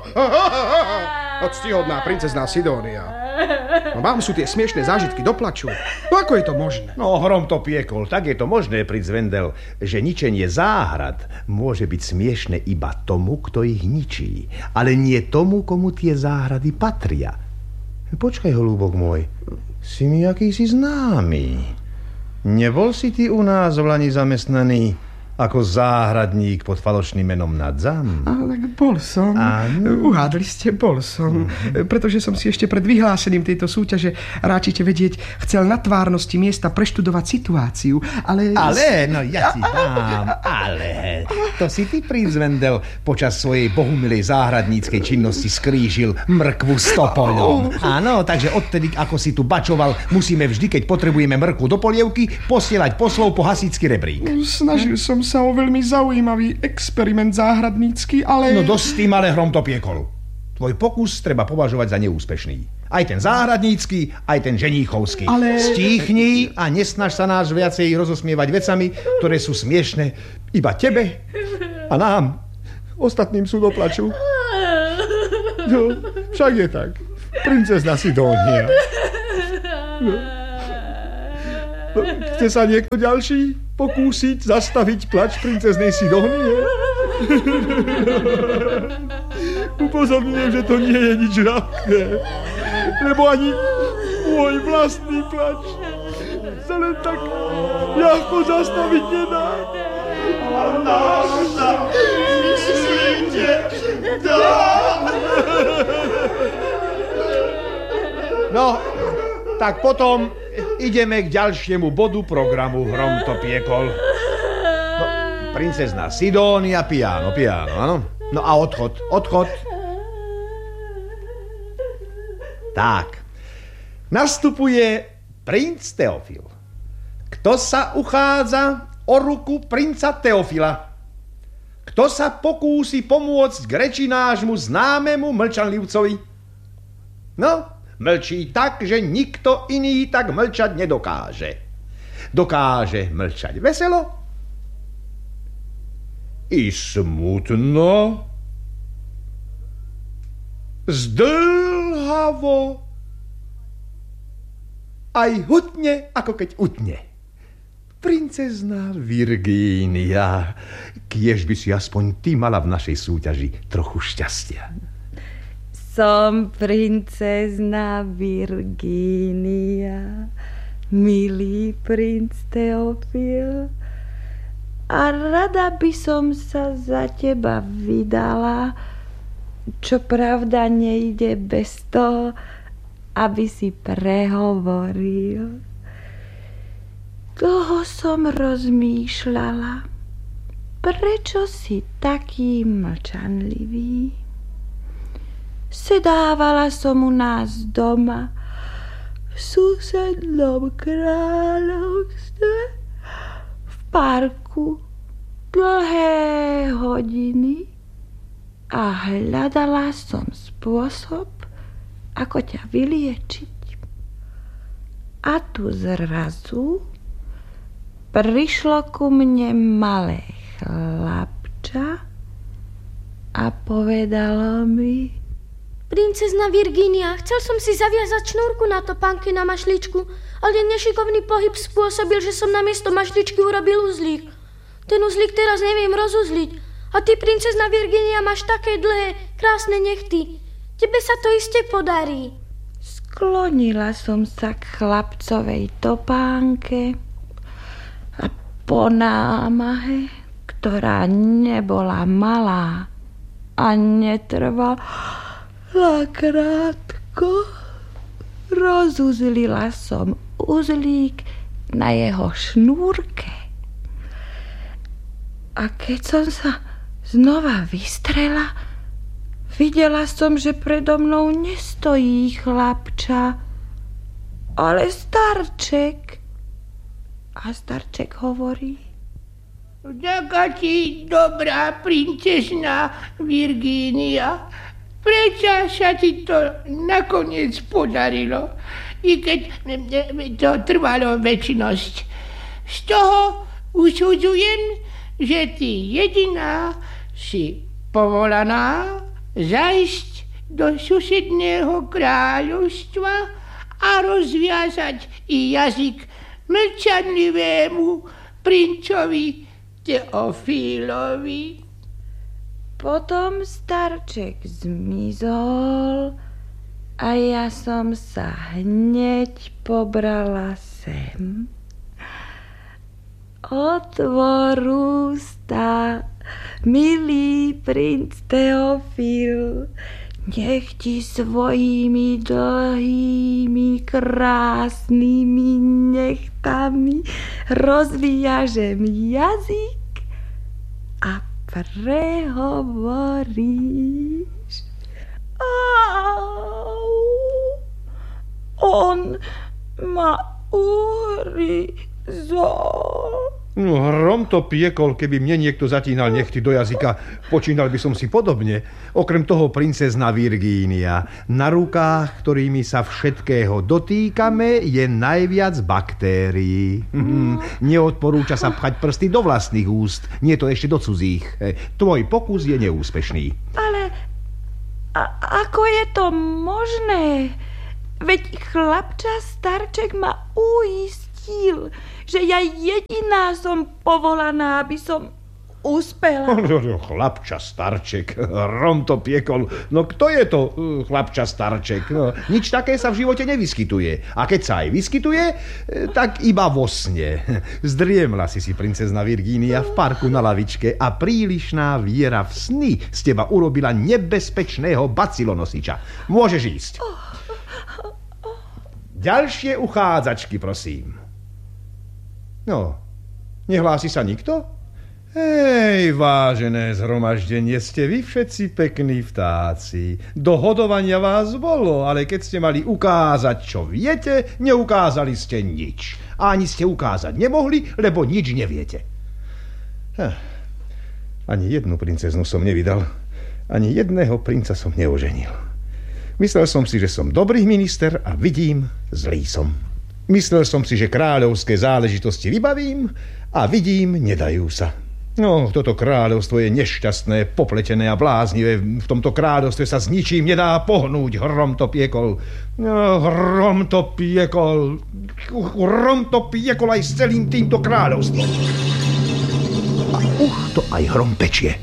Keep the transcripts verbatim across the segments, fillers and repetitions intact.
Ctihodná princezná Sidónia. No, vám sú tie smiešné zážitky do plaču. No ako je to možné? No, hrom to piekol. Tak je to možné, princ Vendel, že ničenie záhrad môže byť smiešné iba tomu, kto ich ničí, ale nie tomu, komu tie záhrady patria. Počkaj, holúbok môj, si mi akýsi známy. Nebol si ty u nás v Lani zamestnaný ako záhradník pod falošným menom Nadzam? Ale tak bol som. Áno. Uhádli ste, bol som. Mm. Pretože som si ešte pred vyhlásením tejto súťaže, ráčite vedieť, chcel na tvárnosti miesta preštudovať situáciu, ale... Ale, no ja ti dám, ale... To si ty, princ Vendel, počas svojej bohumilej záhradníckej činnosti skrížil mrkvu s topoľom. Áno, takže odtedy, ako si tu bačoval, musíme vždy, keď potrebujeme mrkvu do polievky, posielať poslov po hasičský rebrík. Snažil som sa o veľmi zaujímavý experiment záhradnícky, ale... No dosť tým, ale hrom to piekol. Tvoj pokus treba považovať za neúspešný. Aj ten záhradnícky, aj ten ženíchovský. Ale... Stíchni a nesnaž sa nás viacej rozosmievať vecami, ktoré sú smiešné iba tebe a nám. Ostatným sú do plaču. No, však je tak. Princezna Sidónia. No. No, chce sa niekto ďalší pokúsiť zastaviť plač princeznej Sidónie? Upozorňujem, že to nie je nič ľahké, lebo ani môj vlastný plač sa len tak ľahko zastaviť nedá. A nám sa myslíte dá. No, tak potom ideme k ďalšiemu bodu programu Hrom to piekol. No, princezná Sidónia, piano, piano, áno? No a odchod, odchod. Tak, nastupuje princ Teofil. Kto sa uchádza o ruku princa Teofila? Kto sa pokúsi pomôcť k reči nášmu známemu mlčanlivcovi? No, mlčí tak, že nikto iný tak mlčať nedokáže. Dokáže mlčať veselo i smutno, zdĺhavo, aj hutne, ako keď utne. Princezná Virgínia, kiež by si aspoň ty mala v našej súťaži trochu šťastia. Som princezná Virgínia, milý princ Teofil, a rada by som sa za teba vydala, čo pravda nejde bez toho, aby si prehovoril. Dlho som rozmýšľala, prečo si taký mlčanlivý. Sedávala som u nás doma v susednom kráľovstve v parku dlhé hodiny a hľadala som spôsob, ako ťa vyliečiť. A tu zrazu prišlo ku mne malé chlapča a povedalo mi: Princezna Virgínia, chcel som si zaviazať šnúrku na topánky na mašličku, ale nešikovný pohyb spôsobil, že som namiesto mašličky urobil uzlík. Ten uzlík teraz neviem rozuzliť. A ty, princezna Virgínia, máš také dlhé, krásne nechty. Tebe sa to iste podarí. Sklonila som sa k chlapcovej topánke a po námahe, ktorá nebola malá a netrvala krátko, rozuzlila som uzlík na jeho šnúrke. A keď som sa znova vystrela, videla som, že predo mnou nestojí chlapča, ale starček. A starček hovorí: Ďaká ti, dobrá princezna Virgínia. Prečo sa ti to nakoniec podarilo, i keď to trvalo väčšinosť. Z toho usudzujem, že ty jediná si povolaná zajsť do susedného kráľovstva a rozviazať i jazyk mlčanlivému princovi Teofílovi. Potom starček zmizol a ja som sa hneď pobrala sem. Otvor ústa, milý princ Teofil, nech ti svojimi dlhými krásnymi nechtami rozviažem jazyk a prehovoríš. Au, on ma uhryzol. No, hrom to piekol, keby mne niekto zatínal nechty do jazyka, počínal by som si podobne. Okrem toho princezna Virgínia. Na rukách, ktorými sa všetkého dotýkame, je najviac baktérií. Mm. Neodporúča sa pchať prsty do vlastných úst, nie to ešte do cudzích. Tvoj pokus je neúspešný. Ale a- ako je to možné? Veď chlapča starček ma uistil, že ja jediná som povolaná, aby som uspela. Chlapča starček, hrom to piekol. No kto je to chlapča starček? No, nič také sa v živote nevyskytuje. A keď sa aj vyskytuje, tak iba vo sne. Zdriemla si si princezna Virgínia v parku na lavičke a prílišná viera v sny z teba urobila nebezpečného bacilonosiča. Môžeš ísť. Ďalšie uchádzačky, prosím. No, nehlási sa nikto? Hej, vážené zhromaždenie, ste vy všetci pekní vtáci. Do hodovania vás bolo, ale keď ste mali ukázať, čo viete, neukázali ste nič. A ani ste ukázať nemohli, lebo nič neviete. Hm. Ani jednu princeznu som nevydal, ani jedného princa som neoženil. Myslel som si, že som dobrý minister a vidím, zlý som. Myslel som si, že kráľovské záležitosti vybavím a vidím, nedajú sa. No, toto kráľovstvo je nešťastné, popletené a bláznivé. V tomto kráľovstve sa s ničím nedá pohnúť. Hrom to piekol. No, hrom to piekol. Hrom to piekol aj s celým týmto kráľovstvom. A už to aj hrom pečie.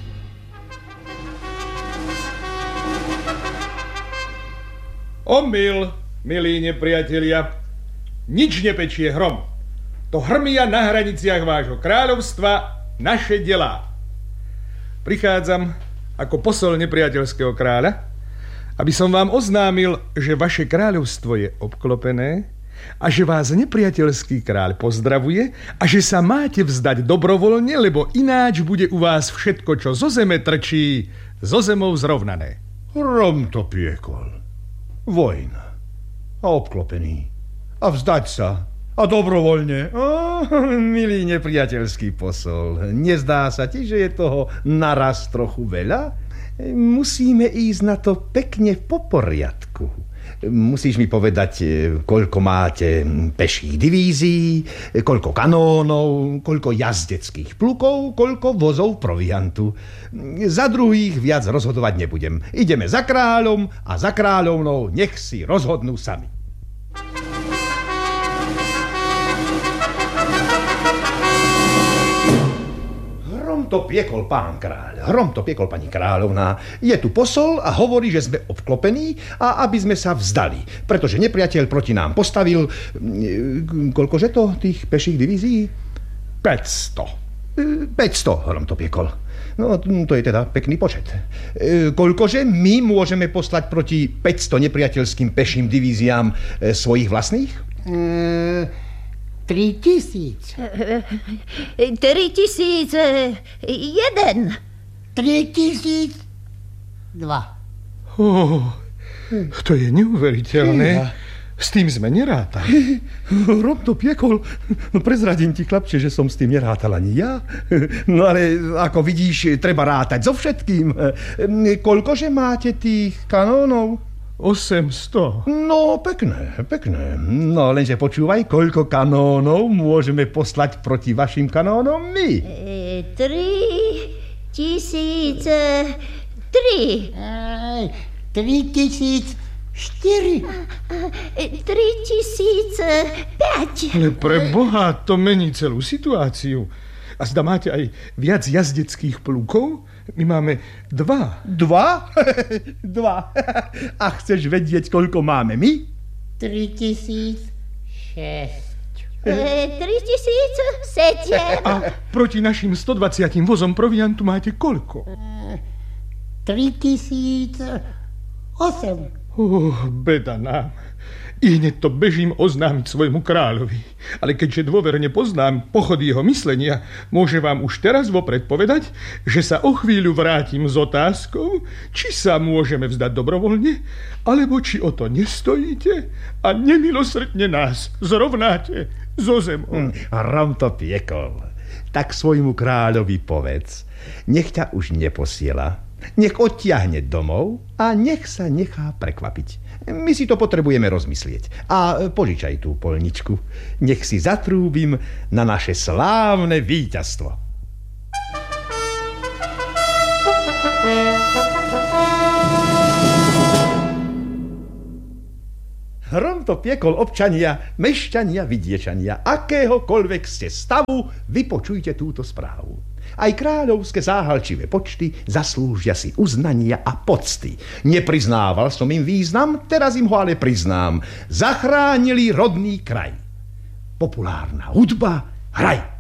Omyl, milí nepriatelia. Nič nepečie hrom. To hrmia na hraniciach vášho kráľovstva naše delá. Prichádzam ako posol nepriateľského kráľa, aby som vám oznámil, že vaše kráľovstvo je obklopené a že vás nepriateľský kráľ pozdravuje a že sa máte vzdať dobrovoľne, lebo ináč bude u vás všetko, čo zo zeme trčí, zo zemou zrovnané. Hrom to piekol. Vojna. A obklopený. A vzdať sa. A dobrovoľne. Oh, milý nepriateľský posol. Nezdá sa ti, že je toho naraz trochu veľa? Musíme ísť na to pekne po poriadku. Musíš mi povedať, koľko máte peších divízií, koľko kanónov, koľko jazdeckých plukov, koľko vozov proviantu. Za druhých viac rozhodovať nebudem. Ideme za kráľom a za kráľovnou nech si rozhodnú sami. Hrom to piekol pán kráľ, hrom to piekol pani kráľovná. Je tu posol a hovorí, že sme obklopení a aby sme sa vzdali, pretože nepriateľ proti nám postavil... Koľkože to tých peších divízií? päťsto. päťsto, hrom to piekol. No, to je teda pekný počet. Koľkože my môžeme poslať proti päťsto nepriateľským peším divíziám svojich vlastných? Eee... Tri tisíc. Tri tisíc jeden. Tri tisíc dva. Oh, to je neuveriteľné. S tým sme nerátali. Hrom to piekol. No prezradím ti, chlapče, že som s tým nerátal ani ja. No ale ako vidíš, treba rátať so všetkým. Koľkože máte tých kanónov? osemsto. No, pekné, pekné. No, lenže počúvaj, koľko kanónov môžeme poslať proti vašim kanónom my? E, tri tisíce Tri. Ej, tri tisíc štyri. Tri tisíce päť. Ale pre Boha, to mení celú situáciu. A zda máte aj viac jazdeckých plúkov? My máme dva. Dva? Dva. A chceš vedieť, koľko máme my? Tri tisíc šesť. Tri tisíc sedem. A proti našim stodvadsiatim vozom proviantu máte koľko? Tri tisíc osem. Oh, beda nám. I hneď to bežím oznámiť svojmu kráľovi. Ale keďže dôverne poznám pochody jeho myslenia, môže vám už teraz vopred povedať, že sa o chvíľu vrátim s otázkou, či sa môžeme vzdať dobrovoľne, alebo či o to nestojíte a nemilosrdne nás zrovnáte zo zemou. Hm, Hrom to piekol. Tak svojmu kráľovi povedz, nech ťa už neposiela. Nech odtiahne domov a nech sa nechá prekvapiť. My si to potrebujeme rozmyslieť. A požičaj tú poľničku. Nech si zatrúbim na naše slávne víťazstvo. Hrom to piekol, občania, mešťania, vidiečania. Akéhokoľvek ste stavu, vypočujte túto správu. Aj kráľovské záhalčivé počty zaslúžia si uznania a pocty. Nepriznával som im význam, teraz im ho ale priznám. Zachránili rodný kraj. Populárna hudba, hraj.